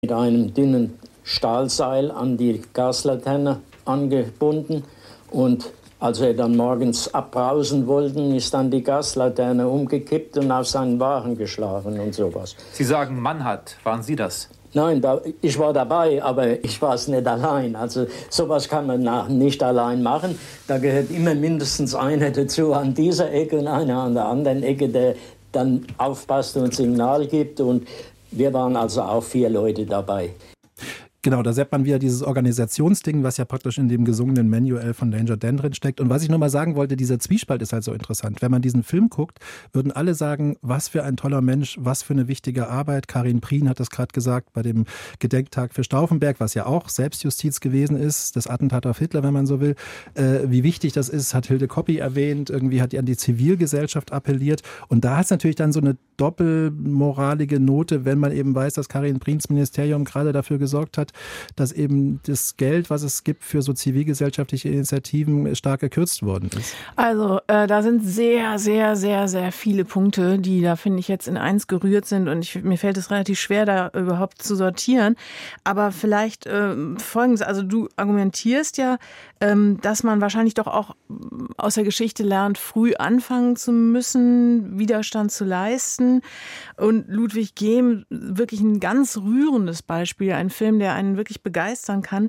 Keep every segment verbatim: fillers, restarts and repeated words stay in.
mit einem dünnen Stahlseil an die Gaslaterne angebunden. Und als wir dann morgens abbrausen wollten, ist dann die Gaslaterne umgekippt und auf seinen Wagen geschlagen und sowas. Sie sagen, Mann hat. Waren Sie das? Nein, ich war dabei, aber ich war es nicht allein. Also sowas kann man nicht allein machen. Da gehört immer mindestens einer dazu an dieser Ecke und einer an der anderen Ecke, der dann aufpasst und Signal gibt. Und wir waren also auch vier Leute dabei. Genau, da sieht man wieder dieses Organisationsding, was ja praktisch in dem gesungenen Manual von Danger Dan drin steckt. Und was ich nur mal sagen wollte, dieser Zwiespalt ist halt so interessant. Wenn man diesen Film guckt, würden alle sagen, was für ein toller Mensch, was für eine wichtige Arbeit. Karin Prien hat das gerade gesagt bei dem Gedenktag für Stauffenberg, was ja auch Selbstjustiz gewesen ist, das Attentat auf Hitler, wenn man so will. Äh, wie wichtig das ist, hat Hilde Koppi erwähnt. Irgendwie hat die an die Zivilgesellschaft appelliert. Und da hat es natürlich dann so eine doppelmoralige Note, wenn man eben weiß, dass Karin Priens Ministerium gerade dafür gesorgt hat, dass eben das Geld, was es gibt für so zivilgesellschaftliche Initiativen, stark gekürzt worden ist. Also äh, da sind sehr, sehr, sehr, sehr viele Punkte, die da, finde ich, jetzt in eins gerührt sind. Und ich, mir fällt es relativ schwer, da überhaupt zu sortieren. Aber vielleicht äh, Folgendes, also du argumentierst ja, ähm, dass man wahrscheinlich doch auch aus der Geschichte lernt, früh anfangen zu müssen, Widerstand zu leisten. Und Ludwig Gehm, wirklich ein ganz rührendes Beispiel, ein Film, der einen wirklich begeistern kann,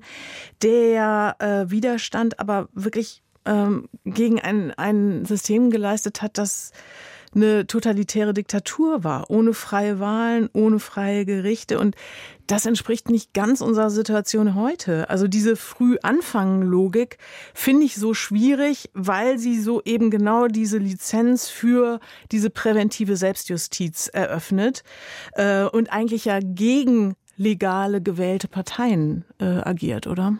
der äh, Widerstand aber wirklich ähm, gegen ein, ein System geleistet hat, das eine totalitäre Diktatur war, ohne freie Wahlen, ohne freie Gerichte. Und das entspricht nicht ganz unserer Situation heute. Also diese Früh-Anfangen-Logik finde ich so schwierig, weil sie so eben genau diese Lizenz für diese präventive Selbstjustiz eröffnet äh, und eigentlich ja gegen legale, gewählte Parteien äh, agiert, oder?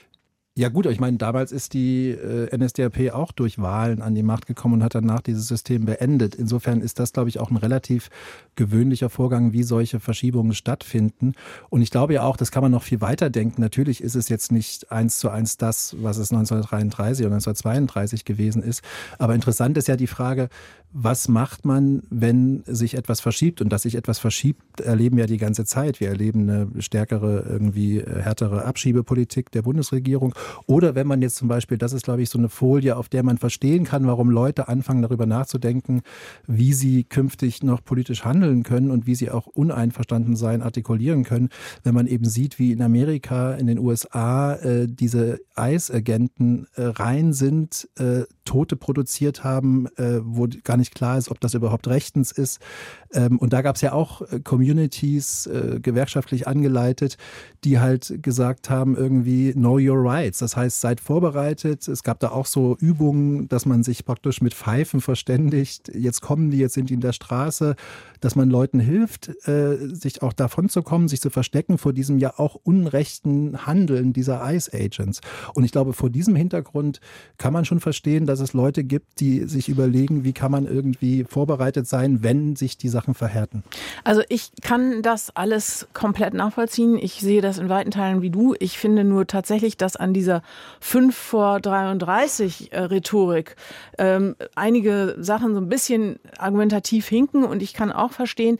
Ja gut, ich meine, damals ist die äh, N S D A P auch durch Wahlen an die Macht gekommen und hat danach dieses System beendet. Insofern ist das, glaube ich, auch ein relativ gewöhnlicher Vorgang, wie solche Verschiebungen stattfinden. Und ich glaube ja auch, das kann man noch viel weiter denken. Natürlich ist es jetzt nicht eins zu eins das, was es neunzehnhundertdreiunddreißig oder neunzehnhundertzweiunddreißig gewesen ist. Aber interessant ist ja die Frage, was macht man, wenn sich etwas verschiebt? Und dass sich etwas verschiebt, erleben wir ja die ganze Zeit. Wir erleben eine stärkere, irgendwie härtere Abschiebepolitik der Bundesregierung. Oder wenn man jetzt zum Beispiel, das ist, glaube ich, so eine Folie, auf der man verstehen kann, warum Leute anfangen, darüber nachzudenken, wie sie künftig noch politisch handeln können und wie sie auch uneinverstanden sein, artikulieren können. Wenn man eben sieht, wie in Amerika, in den U S A äh, diese I C E-Agenten äh, rein sind, äh, Tote produziert haben, äh, wo gar nicht klar ist, ob das überhaupt rechtens ist. Ähm, und da gab es ja auch äh, Communities, äh, gewerkschaftlich angeleitet, die halt gesagt haben, irgendwie know your rights. Das heißt, seid vorbereitet. Es gab da auch so Übungen, dass man sich praktisch mit Pfeifen verständigt. Jetzt kommen die, jetzt sind die in der Straße, dass man Leuten hilft, äh, sich auch davon zu kommen, sich zu verstecken vor diesem ja auch unrechten Handeln dieser I C E-Agents. Und ich glaube, vor diesem Hintergrund kann man schon verstehen, dass es Leute gibt, die sich überlegen, wie kann man irgendwie vorbereitet sein, wenn sich die Sachen verhärten. Also ich kann das alles komplett nachvollziehen. Ich sehe das in weiten Teilen wie du. Ich finde nur tatsächlich, dass an dieser fünf vor dreiunddreißig äh, Rhetorik ähm, einige Sachen so ein bisschen argumentativ hinken. Und ich kann auch verstehen,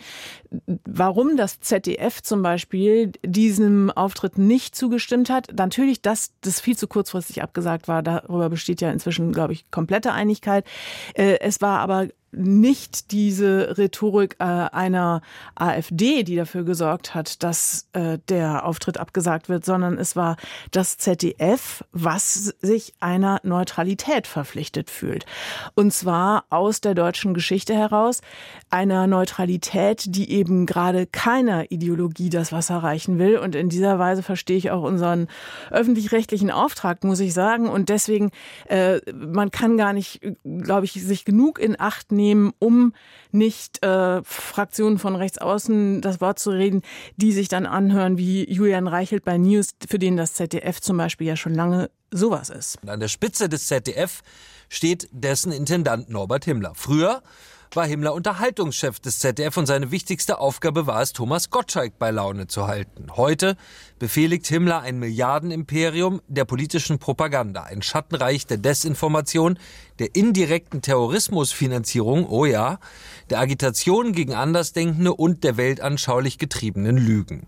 warum das Z D F zum Beispiel diesem Auftritt nicht zugestimmt hat. Natürlich, dass das viel zu kurzfristig abgesagt war, darüber besteht ja inzwischen, glaube ich, komplette Einigkeit. Äh, es war aber nicht diese Rhetorik äh, einer AfD, die dafür gesorgt hat, dass äh, der Auftritt abgesagt wird, sondern es war das Z D F, was sich einer Neutralität verpflichtet fühlt. Und zwar aus der deutschen Geschichte heraus, einer Neutralität, die eben gerade keiner Ideologie das Wasser reichen will. Und in dieser Weise verstehe ich auch unseren öffentlich-rechtlichen Auftrag, muss ich sagen. Und deswegen, äh, man kann gar nicht, glaube ich, sich genug in Acht nehmen, um nicht äh, Fraktionen von rechts außen das Wort zu reden, die sich dann anhören wie Julian Reichelt bei News, für den das Z D F zum Beispiel ja schon lange sowas ist. An der Spitze des Z D F steht dessen Intendant Norbert Himmler. Früher war Himmler Unterhaltungschef des Z D F und seine wichtigste Aufgabe war es, Thomas Gottschalk bei Laune zu halten. Heute befehligt Himmler ein Milliardenimperium der politischen Propaganda, ein Schattenreich der Desinformation, der indirekten Terrorismusfinanzierung, oh ja, der Agitation gegen Andersdenkende und der weltanschaulich getriebenen Lügen.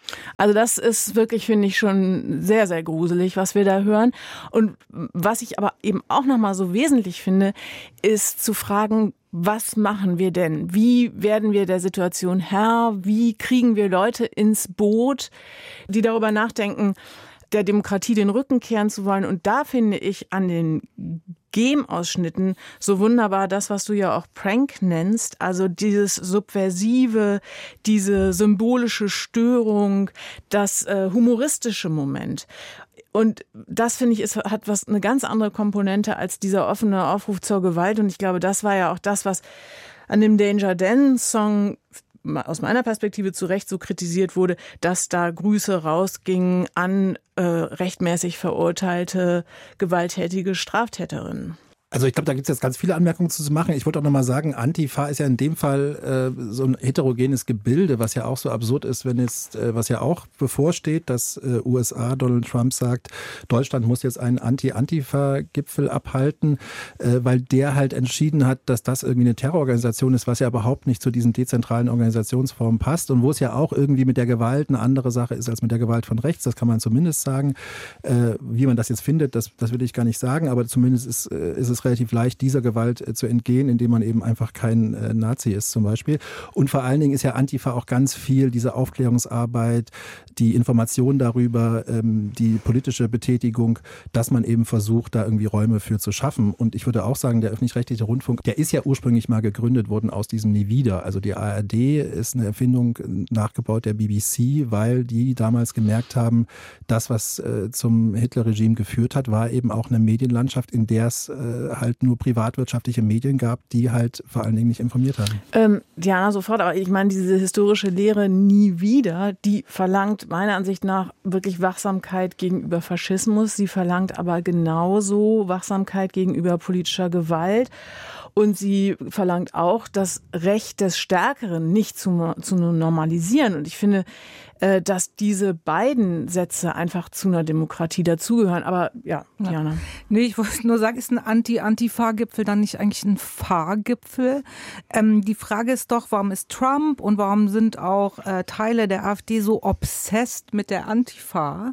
Also das ist wirklich, finde ich, schon sehr, sehr gruselig, was wir da hören. Und was ich aber eben auch nochmal so wesentlich finde, ist zu fragen, was machen wir denn? Wie werden wir der Situation Herr? Wie kriegen wir Leute ins Boot, die darüber nachdenken, der Demokratie den Rücken kehren zu wollen? Und da finde ich an den Game-Ausschnitten so wunderbar das, was du ja auch Prank nennst, also dieses Subversive, diese symbolische Störung, das äh, humoristische Moment. Und das, finde ich, ist, hat was eine ganz andere Komponente als dieser offene Aufruf zur Gewalt. Und ich glaube, das war ja auch das, was an dem Danger Dan-Song aus meiner Perspektive zu Recht so kritisiert wurde, dass da Grüße rausgingen an äh, rechtmäßig verurteilte, gewalttätige Straftäterinnen. Also ich glaube, da gibt es jetzt ganz viele Anmerkungen zu machen. Ich wollte auch nochmal sagen, Antifa ist ja in dem Fall äh, so ein heterogenes Gebilde, was ja auch so absurd ist, wenn jetzt, äh, was ja auch bevorsteht, dass äh, U S A, Donald Trump sagt, Deutschland muss jetzt einen Anti-Antifa-Gipfel abhalten, äh, weil der halt entschieden hat, dass das irgendwie eine Terrororganisation ist, was ja überhaupt nicht zu diesen dezentralen Organisationsformen passt und wo es ja auch irgendwie mit der Gewalt eine andere Sache ist als mit der Gewalt von rechts, das kann man zumindest sagen. Äh, wie man das jetzt findet, das, das will ich gar nicht sagen, aber zumindest ist, äh, ist es relativ leicht, dieser Gewalt äh, zu entgehen, indem man eben einfach kein äh, Nazi ist zum Beispiel. Und vor allen Dingen ist ja Antifa auch ganz viel diese Aufklärungsarbeit, die Information darüber, ähm, die politische Betätigung, dass man eben versucht, da irgendwie Räume für zu schaffen. Und ich würde auch sagen, der öffentlich-rechtliche Rundfunk, der ist ja ursprünglich mal gegründet worden aus diesem Nie wieder. Also die A R D ist eine Erfindung nachgebaut der B B C, weil die damals gemerkt haben, das, was äh, zum Hitler-Regime geführt hat, war eben auch eine Medienlandschaft, in der es äh, halt nur privatwirtschaftliche Medien gab, die halt vor allen Dingen nicht informiert haben. Ähm, Diana, sofort, aber ich meine, diese historische Lehre Nie wieder, die verlangt meiner Ansicht nach wirklich Wachsamkeit gegenüber Faschismus. Sie verlangt aber genauso Wachsamkeit gegenüber politischer Gewalt. Und sie verlangt auch, das Recht des Stärkeren nicht zu, zu normalisieren. Und ich finde, äh, dass diese beiden Sätze einfach zu einer Demokratie dazugehören. Aber ja, Diana. Ja. Nee, ich wollte nur sagen, ist ein Anti-Antifa-Gipfel dann nicht eigentlich ein Fahrgipfel? Ähm, die Frage ist doch, warum ist Trump und warum sind auch äh, Teile der AfD so obsessed mit der Antifa?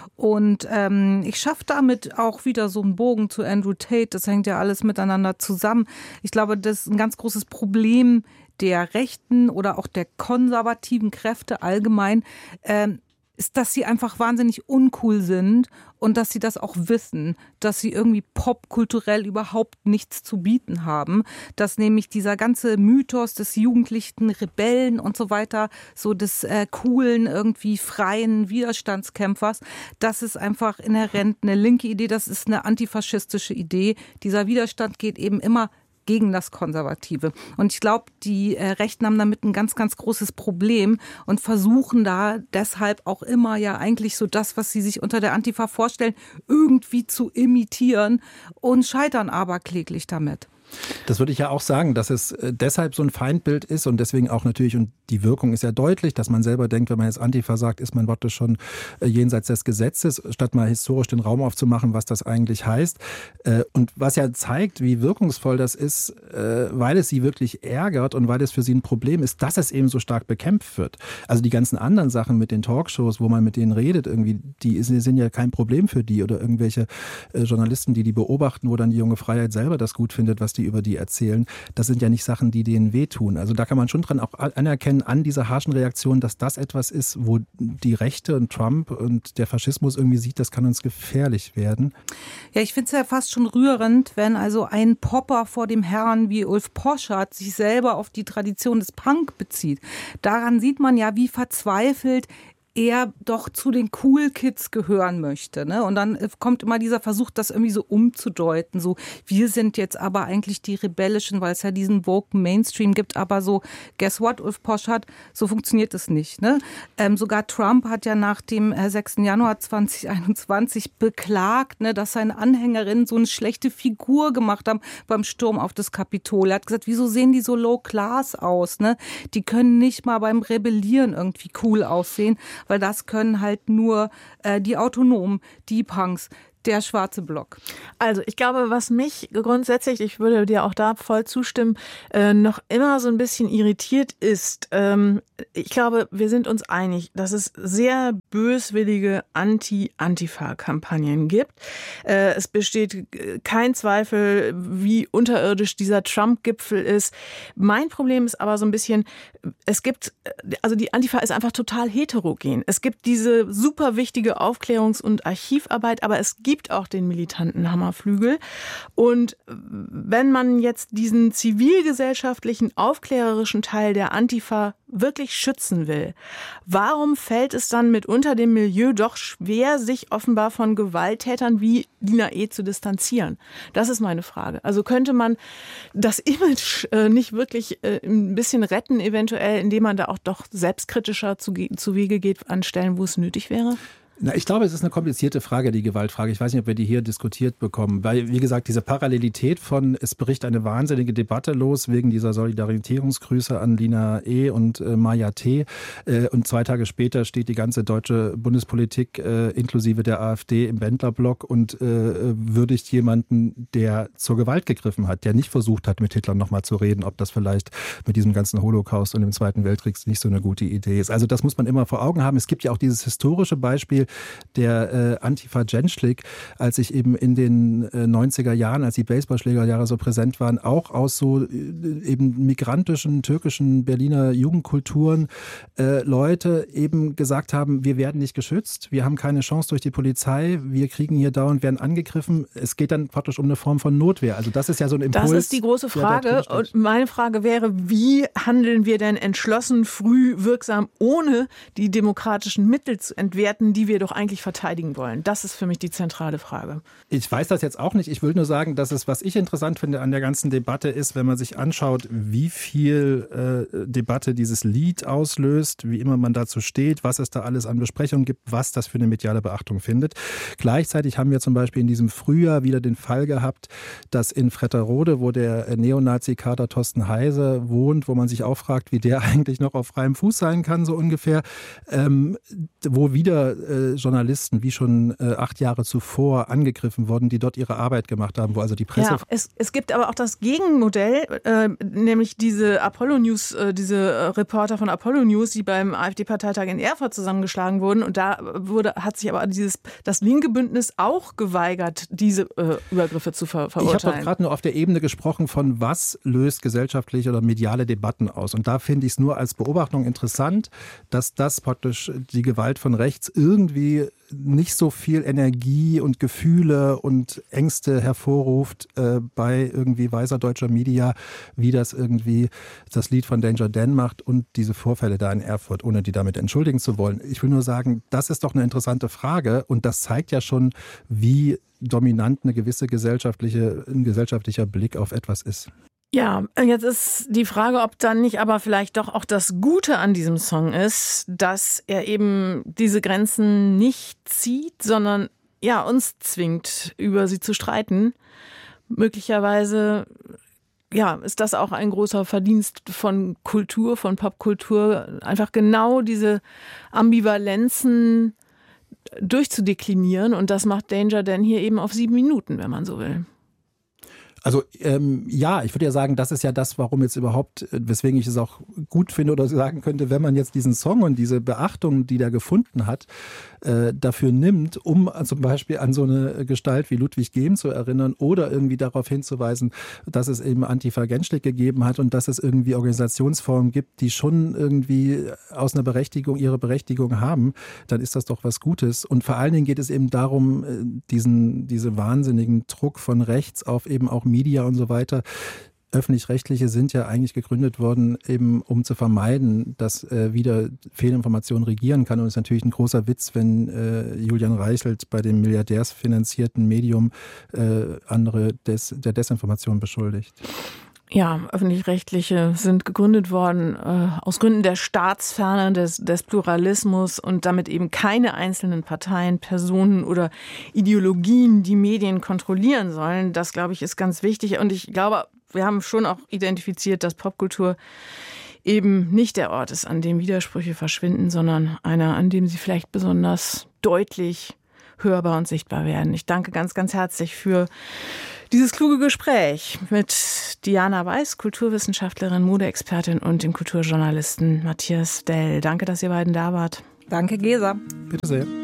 Und ähm, ich schaffe damit auch wieder so einen Bogen zu Andrew Tate. Das hängt ja alles miteinander zusammen. Ich glaube, das ist ein ganz großes Problem der rechten oder auch der konservativen Kräfte allgemein, äh, ist, dass sie einfach wahnsinnig uncool sind und dass sie das auch wissen, dass sie irgendwie popkulturell überhaupt nichts zu bieten haben, dass nämlich dieser ganze Mythos des jugendlichen Rebellen und so weiter, so des äh, coolen, irgendwie freien Widerstandskämpfers, das ist einfach inhärent eine linke Idee, das ist eine antifaschistische Idee. Dieser Widerstand geht eben immer gegen das Konservative. Und ich glaube, die äh, Rechten haben damit ein ganz, ganz großes Problem und versuchen da deshalb auch immer ja eigentlich so das, was sie sich unter der Antifa vorstellen, irgendwie zu imitieren und scheitern aber kläglich damit. Das würde ich ja auch sagen, dass es deshalb so ein Feindbild ist und deswegen auch natürlich, und die Wirkung ist ja deutlich, dass man selber denkt, wenn man jetzt Antifa sagt, ist man Worte schon jenseits des Gesetzes, statt mal historisch den Raum aufzumachen, was das eigentlich heißt. Und was ja zeigt, wie wirkungsvoll das ist, weil es sie wirklich ärgert und weil es für sie ein Problem ist, dass es eben so stark bekämpft wird. Also die ganzen anderen Sachen mit den Talkshows, wo man mit denen redet, irgendwie, die sind ja kein Problem für die oder irgendwelche Journalisten, die die beobachten, wo dann die junge Freiheit selber das gut findet, was die über die erzählen, das sind ja nicht Sachen, die denen wehtun. Also da kann man schon dran auch anerkennen, an dieser harschen Reaktion, dass das etwas ist, wo die Rechte und Trump und der Faschismus irgendwie sieht, das kann uns gefährlich werden. Ja, ich finde es ja fast schon rührend, wenn also ein Popper vor dem Herrn wie Ulf Poschardt sich selber auf die Tradition des Punk bezieht. Daran sieht man ja, wie verzweifelt er doch zu den Cool Kids gehören möchte, ne? Und dann kommt immer dieser Versuch, das irgendwie so umzudeuten, so wir sind jetzt aber eigentlich die Rebellischen, weil es ja diesen woke Mainstream gibt, aber so, guess what, Ulf Poschardt, so funktioniert es nicht, ne? Ähm, sogar Trump hat ja nach dem äh, sechsten Januar zweitausendeinundzwanzig beklagt, ne, dass seine Anhängerinnen so eine schlechte Figur gemacht haben beim Sturm auf das Kapitol. Er hat gesagt, wieso sehen die so low class aus, ne? Die können nicht mal beim Rebellieren irgendwie cool aussehen, weil das können halt nur äh, die Autonomen, die Punks, der schwarze Block? Also ich glaube, was mich grundsätzlich, ich würde dir auch da voll zustimmen, äh, noch immer so ein bisschen irritiert ist, ähm, ich glaube, wir sind uns einig, dass es sehr böswillige Anti-Antifa-Kampagnen gibt. Äh, es besteht kein Zweifel, wie unterirdisch dieser Trump-Gipfel ist. Mein Problem ist aber so ein bisschen, es gibt, also die Antifa ist einfach total heterogen. Es gibt diese super wichtige Aufklärungs- und Archivarbeit, aber es gibt auch den militanten Hammerflügel. Und wenn man jetzt diesen zivilgesellschaftlichen, aufklärerischen Teil der Antifa wirklich schützen will, warum fällt es dann mitunter dem Milieu doch schwer, sich offenbar von Gewalttätern wie Lina E. zu distanzieren? Das ist meine Frage. Also könnte man das Image äh, nicht wirklich äh, ein bisschen retten, eventuell, indem man da auch doch selbstkritischer zu, zu Wege geht an Stellen, wo es nötig wäre? Na, ich glaube, es ist eine komplizierte Frage, die Gewaltfrage. Ich weiß nicht, ob wir die hier diskutiert bekommen. Weil, wie gesagt, diese Parallelität von, es bricht eine wahnsinnige Debatte los wegen dieser Solidarisierungsgrüße an Lina E. und äh, Maja T. Äh, und zwei Tage später steht die ganze deutsche Bundespolitik äh, inklusive der AfD im Wendlerblock und äh, würdigt jemanden, der zur Gewalt gegriffen hat, der nicht versucht hat, mit Hitler nochmal zu reden, ob das vielleicht mit diesem ganzen Holocaust und dem Zweiten Weltkrieg nicht so eine gute Idee ist. Also das muss man immer vor Augen haben. Es gibt ja auch dieses historische Beispiel der äh, Antifa Gençlik, als sich eben in den äh, neunziger Jahren, als die Baseballschlägerjahre so präsent waren, auch aus so äh, eben migrantischen, türkischen Berliner Jugendkulturen äh, Leute eben gesagt haben, wir werden nicht geschützt, wir haben keine Chance durch die Polizei, wir kriegen hier dauernd, werden angegriffen. Es geht dann praktisch um eine Form von Notwehr. Also das ist ja so ein Impuls. Das ist die große Frage. Und meine Frage wäre, wie handeln wir denn entschlossen, früh, wirksam, ohne die demokratischen Mittel zu entwerten, die wir doch eigentlich verteidigen wollen? Das ist für mich die zentrale Frage. Ich weiß das jetzt auch nicht. Ich will nur sagen, dass es, was ich interessant finde an der ganzen Debatte ist, wenn man sich anschaut, wie viel äh, Debatte dieses Lied auslöst, wie immer man dazu steht, was es da alles an Besprechungen gibt, was das für eine mediale Beachtung findet. Gleichzeitig haben wir zum Beispiel in diesem Frühjahr wieder den Fall gehabt, dass in Fretterode, wo der Neonazi-Kater Thorsten Heise wohnt, wo man sich auch fragt, wie der eigentlich noch auf freiem Fuß sein kann, so ungefähr, ähm, wo wieder äh, Journalisten wie schon äh, acht Jahre zuvor angegriffen wurden, die dort ihre Arbeit gemacht haben, wo also die Presse... Ja, es, es gibt aber auch das Gegenmodell, äh, nämlich diese Apollo News, äh, diese äh, Reporter von Apollo News, die beim AfD-Parteitag in Erfurt zusammengeschlagen wurden, und da wurde, hat sich aber dieses, das linke Bündnis auch geweigert, diese äh, Übergriffe zu ver verurteilen. Ich habe doch gerade nur auf der Ebene gesprochen von, was löst gesellschaftliche oder mediale Debatten aus, und da finde ich es nur als Beobachtung interessant, dass das praktisch die Gewalt von rechts irgendwie nicht so viel Energie und Gefühle und Ängste hervorruft äh, bei irgendwie weißer deutscher Media, wie das irgendwie das Lied von Danger Dan macht und diese Vorfälle da in Erfurt, ohne die damit entschuldigen zu wollen. Ich will nur sagen, das ist doch eine interessante Frage, und das zeigt ja schon, wie dominant eine gewisse gesellschaftliche, ein gesellschaftlicher Blick auf etwas ist. Ja, jetzt ist die Frage, ob dann nicht aber vielleicht doch auch das Gute an diesem Song ist, dass er eben diese Grenzen nicht zieht, sondern ja uns zwingt, über sie zu streiten. Möglicherweise ja, ist das auch ein großer Verdienst von Kultur, von Popkultur, einfach genau diese Ambivalenzen durchzudeklinieren, und das macht Danger Dan hier eben auf sieben Minuten, wenn man so will. Also ähm, ja, ich würde ja sagen, das ist ja das, warum jetzt überhaupt, weswegen ich es auch gut finde oder sagen könnte, wenn man jetzt diesen Song und diese Beachtung, die der gefunden hat, äh, dafür nimmt, um zum Beispiel an so eine Gestalt wie Ludwig Gehm zu erinnern oder irgendwie darauf hinzuweisen, dass es eben Antifa Gençlik gegeben hat und dass es irgendwie Organisationsformen gibt, die schon irgendwie aus einer Berechtigung ihre Berechtigung haben, dann ist das doch was Gutes. Und vor allen Dingen geht es eben darum, diesen, diese wahnsinnigen Druck von rechts auf eben auch Media und so weiter. Öffentlich-rechtliche sind ja eigentlich gegründet worden, eben um zu vermeiden, dass äh, wieder Fehlinformation regieren kann. Und es ist natürlich ein großer Witz, wenn äh, Julian Reichelt bei dem milliardärsfinanzierten Medium äh, andere des, der Desinformation beschuldigt. Ja, öffentlich-rechtliche sind gegründet worden äh, aus Gründen der Staatsferne, des, des Pluralismus und damit eben keine einzelnen Parteien, Personen oder Ideologien, die Medien kontrollieren sollen. Das, glaube ich, ist ganz wichtig. Und ich glaube, wir haben schon auch identifiziert, dass Popkultur eben nicht der Ort ist, an dem Widersprüche verschwinden, sondern einer, an dem sie vielleicht besonders deutlich hörbar und sichtbar werden. Ich danke ganz, ganz herzlich für dieses kluge Gespräch mit Diana Weiß, Kulturwissenschaftlerin, Modeexpertin, und dem Kulturjournalisten Matthias Dell. Danke, dass ihr beiden da wart. Danke, Gesa. Bitte sehr.